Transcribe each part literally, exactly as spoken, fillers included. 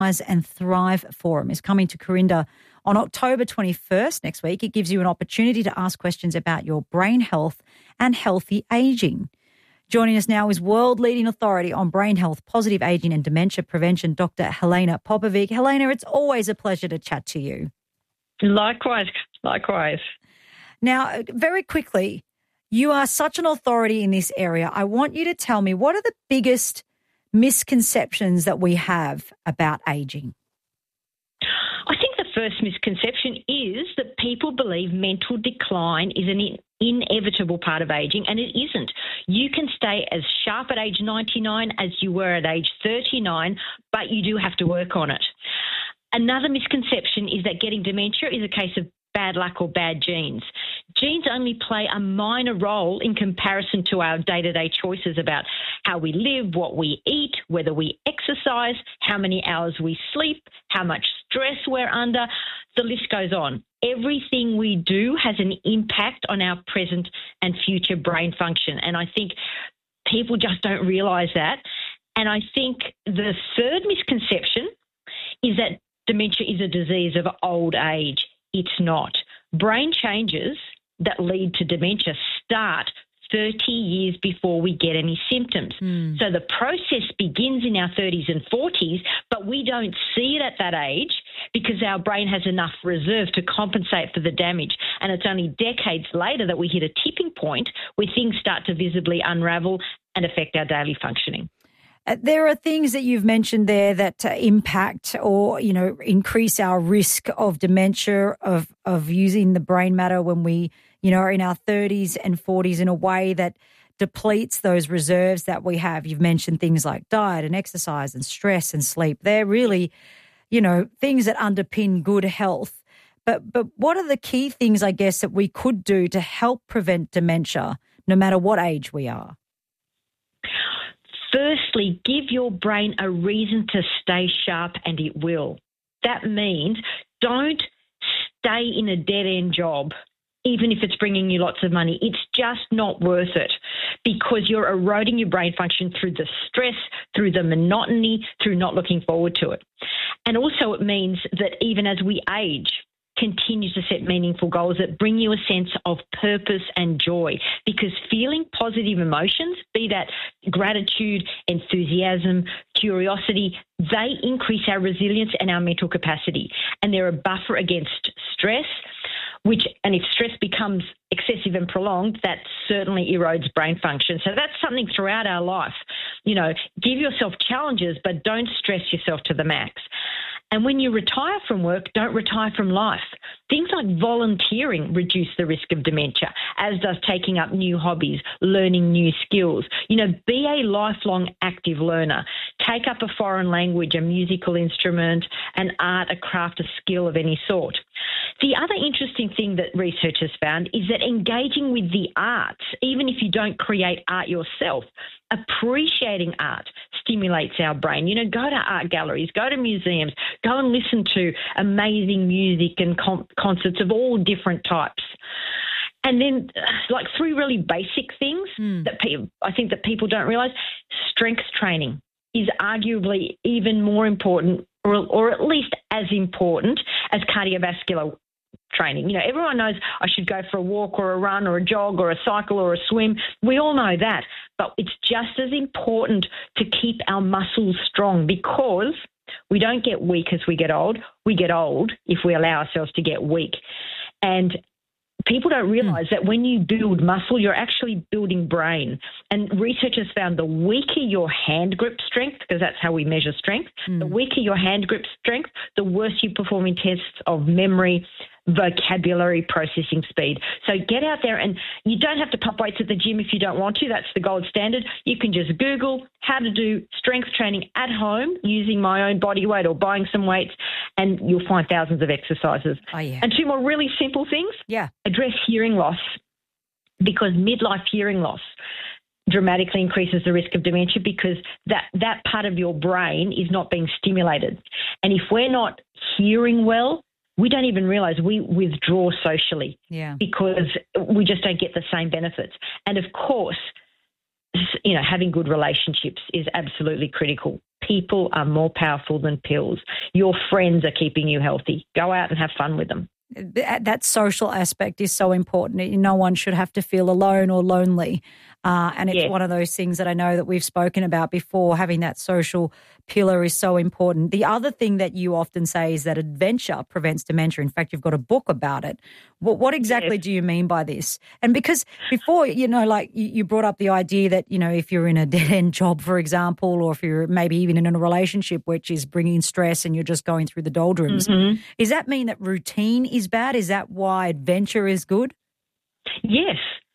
Rise and Thrive Forum is coming to Corinda on October twenty-first next week. It gives you an opportunity to ask questions about your brain health and healthy ageing. Joining us now is world-leading authority on brain health, positive ageing and dementia prevention, Doctor Helena Popovic. Helena, it's always a pleasure to chat to you. Likewise, likewise. Now, very quickly, you are such an authority in this area. I want you to tell me, what are the biggest misconceptions that we have about ageing? I think the first misconception is that people believe mental decline is an in- inevitable part of ageing, and it isn't. You can stay as sharp at age ninety-nine as you were at age thirty-nine, but you do have to work on it. Another misconception is that getting dementia is a case of bad luck or bad genes. Genes only play a minor role in comparison to our day-to-day choices about how we live, what we eat, whether we exercise, how many hours we sleep, how much stress we're under. The list goes on. Everything we do has an impact on our present and future brain function, and I think people just don't realise that. And I think the third misconception is that dementia is a disease of old age. It's not. Brain changes that lead to dementia start thirty years before we get any symptoms. Mm. So the process begins in our thirties and forties, but we don't see it at that age because our brain has enough reserve to compensate for the damage. And it's only decades later that we hit a tipping point where things start to visibly unravel and affect our daily functioning. Uh, there are things that you've mentioned there that uh, impact or, you know, increase our risk of dementia, of of using the brain matter when we, you know, are in our thirties and forties in a way that depletes those reserves that we have. You've mentioned things like diet and exercise and stress and sleep. They're really, you know, things that underpin good health. But but what are the key things, I guess, that we could do to help prevent dementia no matter what age we are? Firstly, give your brain a reason to stay sharp, and it will. That means don't stay in a dead-end job, even if it's bringing you lots of money. It's just not worth it because you're eroding your brain function through the stress, through the monotony, through not looking forward to it. And also it means that even as we age, continue to set meaningful goals that bring you a sense of purpose and joy, because feeling positive emotions, be that gratitude, enthusiasm, curiosity, they increase our resilience and our mental capacity, and they're a buffer against stress, which, and if stress becomes excessive and prolonged, that certainly erodes brain function. So that's something throughout our life. You know, give yourself challenges, but don't stress yourself to the max. And when you retire from work, don't retire from life. Things like volunteering reduce the risk of dementia, as does taking up new hobbies, learning new skills. You know, be a lifelong active learner. Take up a foreign language, a musical instrument, an art, a craft, a skill of any sort. The other interesting thing that research has found is that engaging with the arts, even if you don't create art yourself, appreciating art stimulates our brain. You know, go to art galleries, go to museums, go and listen to amazing music and con- concerts of all different types. And then, like, three really basic things mm. that pe- I think that people don't realise. Strength training is arguably even more important, or, or at least as important as cardiovascular training. You know, everyone knows I should go for a walk or a run or a jog or a cycle or a swim. We all know that. But it's just as important to keep our muscles strong, because we don't get weak as we get old. We get old if we allow ourselves to get weak. And people don't realise mm. that when you build muscle, you're actually building brain. And researchers found the weaker your hand grip strength, because that's how we measure strength, mm. the weaker your hand grip strength, the worse you perform in tests of memory, vocabulary, processing speed. So get out there, and you don't have to pump weights at the gym if you don't want to. That's the gold standard. You can just Google how to do strength training at home using my own body weight or buying some weights, and you'll find thousands of exercises. Oh, yeah. And two more really simple things. Yeah. Address hearing loss, because midlife hearing loss dramatically increases the risk of dementia, because that, that part of your brain is not being stimulated. And if we're not hearing well, we don't even realise we withdraw socially yeah. because we just don't get the same benefits. And, of course, you know, having good relationships is absolutely critical. People are more powerful than pills. Your friends are keeping you healthy. Go out and have fun with them. That social aspect is so important. No one should have to feel alone or lonely. Uh, and it's yeah. one of those things that I know that we've spoken about before. Having that social pillar is so important. The other thing that you often say is that adventure prevents dementia. In fact, you've got a book about it. What, what exactly yes. do you mean by this? And because before, you know, like you brought up the idea that, you know, if you're in a dead-end job, for example, or if you're maybe even in a relationship which is bringing stress and you're just going through the doldrums, mm-hmm. does that mean that routine is bad? Is that why adventure is good? Yes.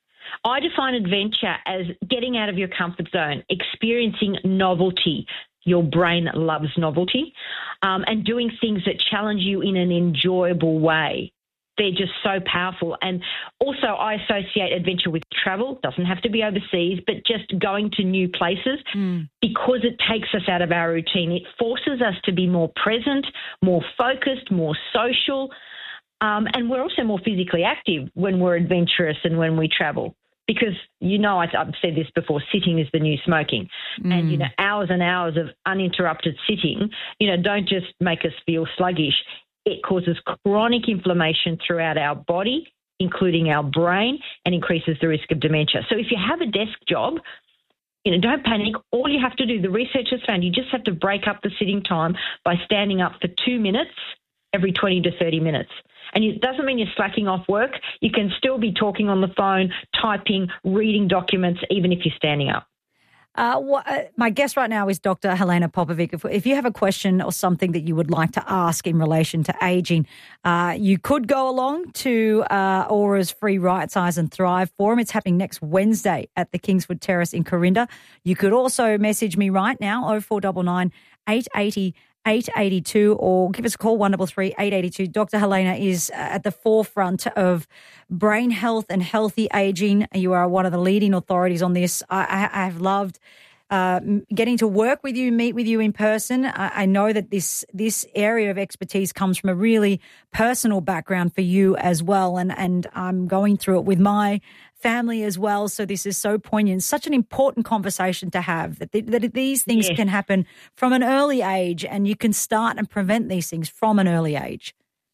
I define adventure as getting out of your comfort zone, experiencing novelty. Your brain loves novelty, um, and doing things that challenge you in an enjoyable way. They're just so powerful. And also I associate adventure with travel. Doesn't have to be overseas, but just going to new places mm. because it takes us out of our routine. It forces us to be more present, more focused, more social, um, and we're also more physically active when we're adventurous and when we travel. Because, you know, I've said this before, sitting is the new smoking. Mm. And, you know, hours and hours of uninterrupted sitting, you know, don't just make us feel sluggish. It causes chronic inflammation throughout our body, including our brain, and increases the risk of dementia. So if you have a desk job, you know, don't panic. All you have to do, the research has found, you just have to break up the sitting time by standing up for two minutes every twenty to thirty minutes. And it doesn't mean you're slacking off work. You can still be talking on the phone, typing, reading documents, even if you're standing up. Uh, what, uh, my guest right now is Doctor Helena Popovic. If, if you have a question or something that you would like to ask in relation to ageing, uh, you could go along to uh, Aura's free Right Size and Thrive Forum. It's happening next Wednesday at the Kingswood Terrace in Corinda. You could also message me right now, oh four nine nine, eight eight zero, eight eight two, or give us a call, one three three, eight eight two. Doctor Helena is at the forefront of brain health and healthy aging. You are one of the leading authorities on this. I, I have loved uh, getting to work with you, meet with you in person. I, I know that this this area of expertise comes from a really personal background for you as well, and, and I'm going through it with my family as well. So this is so poignant, such an important conversation to have, that, th- that these things yes. can happen from an early age, and you can start and prevent these things from an early age.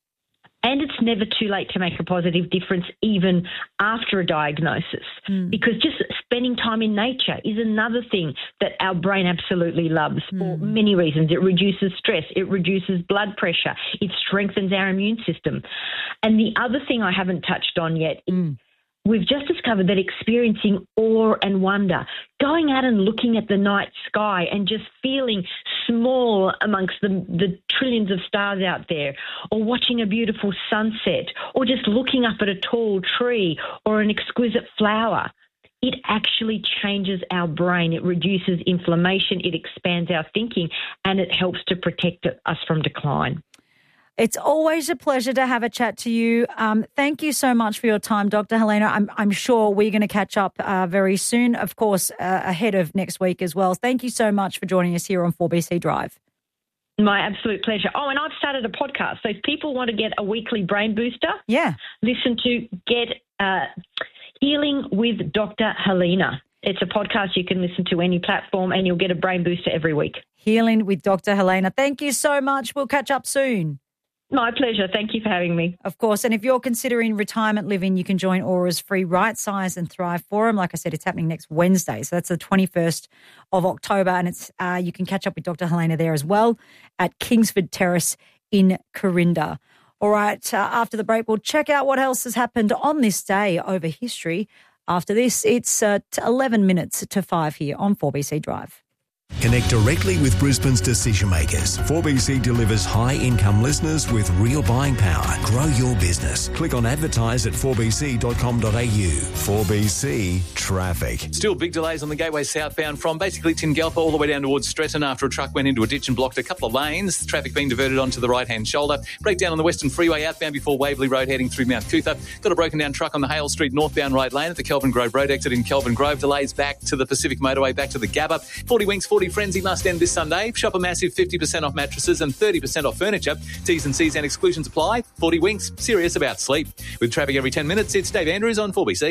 And it's never too late to make a positive difference even after a diagnosis, mm. because just spending time in nature is another thing that our brain absolutely loves mm. for many reasons. It reduces stress. It reduces blood pressure. It strengthens our immune system. And the other thing I haven't touched on yet mm. is we've just discovered that experiencing awe and wonder, going out and looking at the night sky and just feeling small amongst the, the trillions of stars out there, or watching a beautiful sunset, or just looking up at a tall tree or an exquisite flower, it actually changes our brain. It reduces inflammation, it expands our thinking, and it helps to protect us from decline. It's always a pleasure to have a chat to you. Um, thank you so much for your time, Doctor Helena. I'm, I'm sure we're going to catch up uh, very soon, of course, uh, ahead of next week as well. Thank you so much for joining us here on four B C Drive. My absolute pleasure. Oh, and I've started a podcast. So if people want to get a weekly brain booster, yeah, listen to Get uh, Healing with Doctor Helena. It's a podcast you can listen to any platform, and you'll get a brain booster every week. Healing with Doctor Helena. Thank you so much. We'll catch up soon. My pleasure. Thank you for having me. Of course. And if you're considering retirement living, you can join Aura's free Right Size and Thrive Forum. Like I said, it's happening next Wednesday. So that's the twenty-first of October. And it's uh, you can catch up with Doctor Helena there as well at Kingsford Terrace in Corinda. All right. Uh, after the break, we'll check out what else has happened on this day over history. After this, it's uh, eleven minutes to five here on four B C Drive. Connect directly with Brisbane's decision makers. four B C delivers high-income listeners with real buying power. Grow your business. Click on advertise at four b c dot com dot a u. four B C Traffic. Still big delays on the Gateway southbound from basically Tingalpa all the way down towards Stretton after a truck went into a ditch and blocked a couple of lanes. Traffic being diverted onto the right-hand shoulder. Breakdown on the Western Freeway outbound before Waverley Road heading through Mount Cootha. Got a broken down truck on the Hale Street northbound right lane at the Kelvin Grove Road exit in Kelvin Grove. Delays back to the Pacific Motorway, back to the Gabba. forty Winks, forty Frenzy must end this Sunday. Shop a massive fifty percent off mattresses and thirty percent off furniture. T's and C's and exclusions apply. forty Winks, serious about sleep. With traffic every ten minutes, it's Dave Andrews on four B C.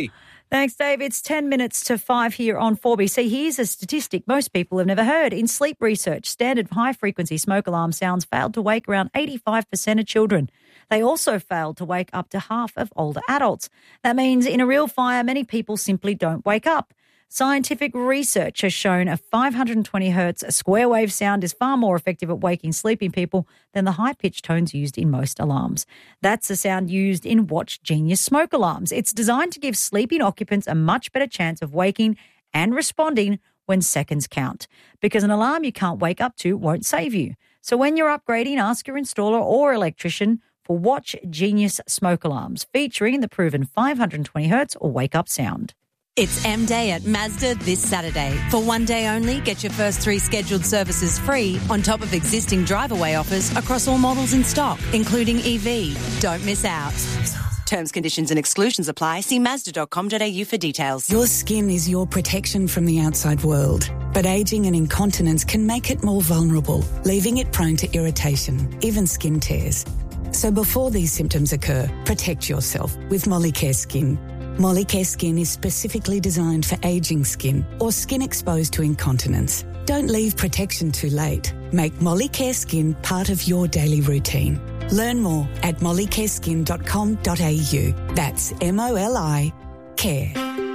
Thanks, Dave. It's ten minutes to five here on four B C. Here's a statistic most people have never heard. In sleep research, standard high-frequency smoke alarm sounds failed to wake around eighty-five percent of children. They also failed to wake up to half of older adults. That means in a real fire, many people simply don't wake up. Scientific research has shown a five hundred twenty hertz square wave sound is far more effective at waking sleeping people than the high-pitched tones used in most alarms. That's the sound used in Watch Genius smoke alarms. It's designed to give sleeping occupants a much better chance of waking and responding when seconds count, because an alarm you can't wake up to won't save you. So when you're upgrading, ask your installer or electrician for Watch Genius smoke alarms, featuring the proven five hundred twenty hertz or wake-up sound. It's M-Day at Mazda this Saturday. For one day only, get your first three scheduled services free on top of existing drive-away offers across all models in stock, including E V. Don't miss out. Terms, conditions and exclusions apply. See mazda dot com dot a u for details. Your skin is your protection from the outside world, but ageing and incontinence can make it more vulnerable, leaving it prone to irritation, even skin tears. So before these symptoms occur, protect yourself with Molicare Skin. Molicare Skin is specifically designed for ageing skin or skin exposed to incontinence. Don't leave protection too late. Make Molicare Skin part of your daily routine. Learn more at molicare skin dot com dot a u. That's M O L I care.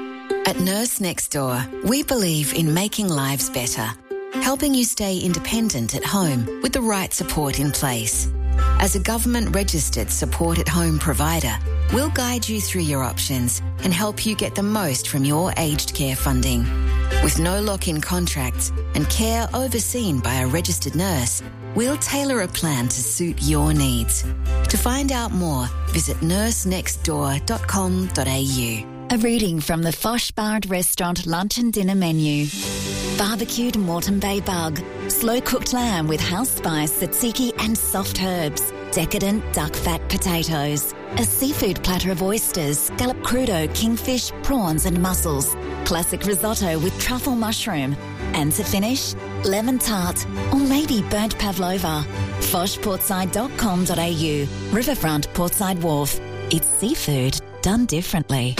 At Nurse Next Door, we believe in making lives better, helping you stay independent at home with the right support in place. As a government-registered support-at-home provider, we'll guide you through your options and help you get the most from your aged care funding. With no lock-in contracts and care overseen by a registered nurse, we'll tailor a plan to suit your needs. To find out more, visit nurse next door dot com dot a u. A reading from the Fosh Bard Restaurant lunch and dinner menu. Barbecued Moreton Bay bug, slow-cooked lamb with house spice, tzatziki and soft herbs, decadent duck fat potatoes, a seafood platter of oysters, scallop crudo, kingfish, prawns and mussels, classic risotto with truffle mushroom, and to finish, lemon tart or maybe burnt pavlova. fosh portside dot com dot a u, Riverfront Portside Wharf. It's seafood done differently.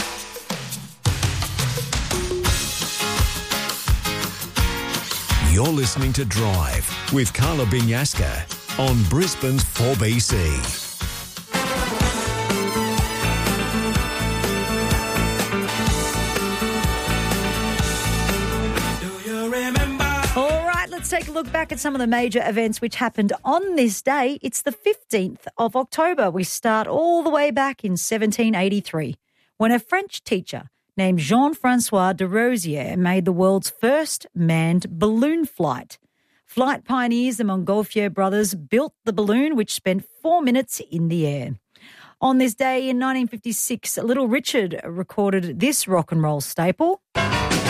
You're listening to Drive with Carla Binyaska on Brisbane's four B C. All right, let's take a look back at some of the major events which happened on this day. It's the fifteenth of October. We start all the way back in seventeen eighty-three when a French teacher named Jean-Francois de Rosière made the world's first manned balloon flight. Flight pioneers, the Montgolfier brothers, built the balloon, which spent four minutes in the air. On this day in nineteen fifty-six, Little Richard recorded this rock and roll staple.